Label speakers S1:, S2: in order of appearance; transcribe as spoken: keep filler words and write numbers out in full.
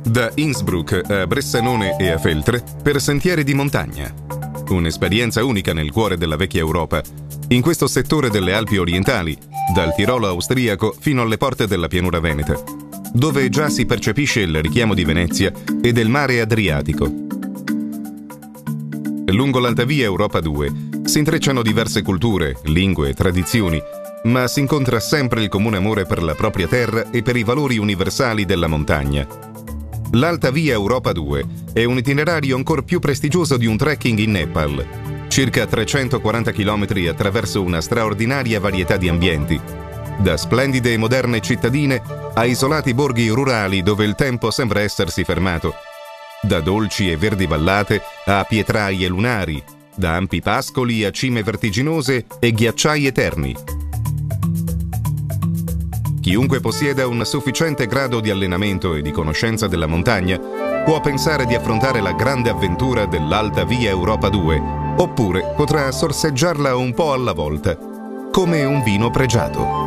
S1: Da Innsbruck a Bressanone e a Feltre per sentieri di montagna. Un'esperienza unica nel cuore della vecchia Europa, in questo settore delle Alpi orientali, dal Tirolo austriaco fino alle porte della pianura veneta, dove già si percepisce il richiamo di Venezia e del mare Adriatico. Lungo l'Alta Via Europa due si intrecciano diverse culture, lingue e tradizioni, ma si incontra sempre il comune amore per la propria terra e per i valori universali della montagna. L'Alta Via Europa due è un itinerario ancora più prestigioso di un trekking in Nepal, circa trecentoquaranta chilometri attraverso una straordinaria varietà di ambienti, da splendide e moderne cittadine a isolati borghi rurali dove il tempo sembra essersi fermato, da dolci e verdi vallate a pietraie lunari, da ampi pascoli a cime vertiginose e ghiacciai eterni. Chiunque possieda un sufficiente grado di allenamento e di conoscenza della montagna può pensare di affrontare la grande avventura dell'Alta Via Europa due, oppure potrà sorseggiarla un po' alla volta, come un vino pregiato.